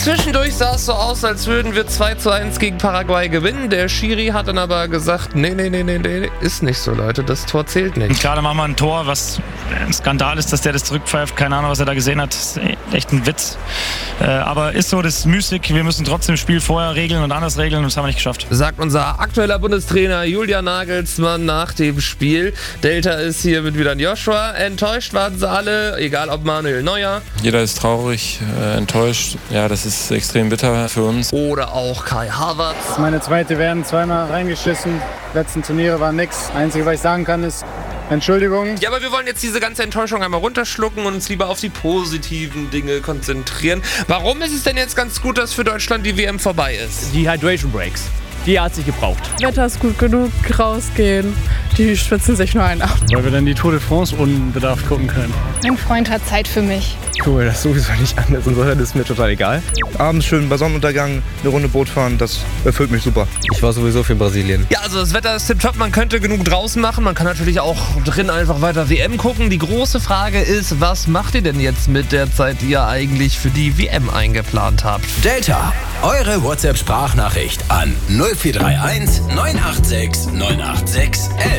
Zwischendurch sah es so aus, als würden wir 2:1 gegen Paraguay gewinnen. Der Schiri hat dann aber gesagt, nee, ist nicht so, Leute, das Tor zählt nicht. Klar, da machen wir ein Tor, was ein Skandal ist, dass der das zurückpfeift. Keine Ahnung, was er da gesehen hat. Das ist echt ein Witz. Aber ist so, das ist müßig. Wir müssen trotzdem das Spiel vorher regeln und anders regeln und das haben wir nicht geschafft. Sagt unser aktueller Bundestrainer Julian Nagelsmann nach dem Spiel. Delta ist hier mit wieder ein Joshua. Enttäuscht waren sie alle, egal ob Manuel Neuer. Jeder ist traurig, enttäuscht. Ja, das ist extrem bitter für uns. Oder auch Kai Havertz. Meine zweite werden zweimal reingeschissen. Letzten Turniere war nix. Einzige, was ich sagen kann, ist Entschuldigung. Ja, aber wir wollen jetzt diese ganze Enttäuschung einmal runterschlucken und uns lieber auf die positiven Dinge konzentrieren. Warum ist es denn jetzt ganz gut, dass für Deutschland die WM vorbei ist? Die Hydration Breaks, die hat sich gebraucht. Wetter ist gut genug, rausgehen, die schwitzen sich nur einen ab. Weil wir dann die Tour de France unbedarft gucken können. Mein Freund hat Zeit für mich. Cool, das ist sowieso nicht anders. Insofern ist mir total egal. Abends schön bei Sonnenuntergang eine Runde Boot fahren, das erfüllt mich super. Ich war sowieso für Brasilien. Ja, also das Wetter ist tipptopp, man könnte genug draußen machen, man kann natürlich auch drin einfach weiter WM gucken. Die große Frage ist, was macht ihr denn jetzt mit der Zeit, die ihr eigentlich für die WM eingeplant habt? Delta, eure WhatsApp-Sprachnachricht an 0431 986 986 11.